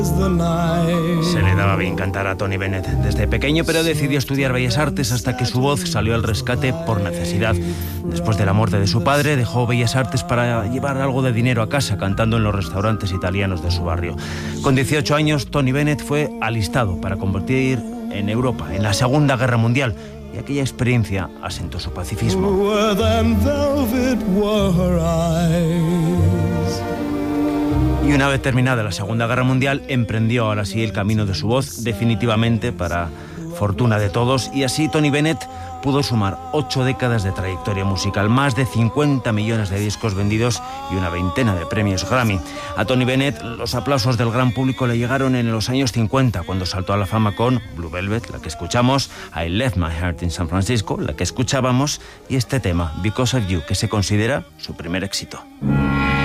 Se le daba bien cantar a Tony Bennett desde pequeño, pero decidió estudiar Bellas Artes hasta que su voz salió al rescate por necesidad. Después de la muerte de su padre, dejó Bellas Artes para llevar algo de dinero a casa, cantando en los restaurantes italianos de su barrio. Con 18 años, Tony Bennett fue alistado para combatir en Europa, en la Segunda Guerra Mundial, y aquella experiencia asentó su pacifismo. Y una vez terminada la Segunda Guerra Mundial, emprendió ahora sí el camino de su voz definitivamente, para fortuna de todos, y así Tony Bennett pudo sumar 8 décadas de trayectoria musical, más de 50 millones de discos vendidos y una veintena de premios Grammy. A Tony Bennett los aplausos del gran público le llegaron en los años 50, cuando saltó a la fama con Blue Velvet, la que escuchamos, I Left My Heart in San Francisco, la que escuchábamos, y este tema, Because of You, que se considera su primer éxito.